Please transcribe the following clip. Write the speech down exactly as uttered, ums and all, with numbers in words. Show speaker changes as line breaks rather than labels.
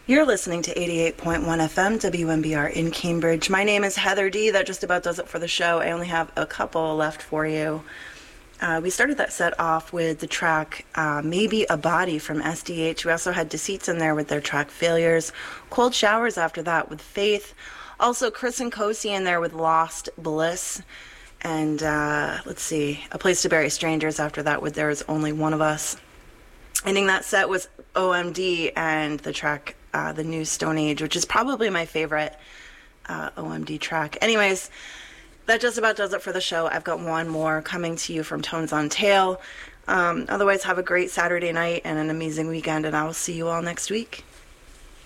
You're listening to eighty-eight point one F M W M B R in Cambridge. My name is Heather D. That just about does it for the show. I only have a couple left for you. Uh, we started that set off with the track uh, Maybe a Body from S D H. We also had Deceits in there with their track Failures. Cold Showers after that with Faith. Also Chris and Kosi in there with Lost Bliss. And uh, let's see, A Place to Bury Strangers after that with There Is Only One of Us. Ending that set was O M D and the track uh, The New Stone Age, which is probably my favorite uh, O M D track. Anyways, that just about does it for the show. I've got one more coming to you from Tones on Tail. Um, otherwise, have a great Saturday night and an amazing weekend, and I will see you all next week.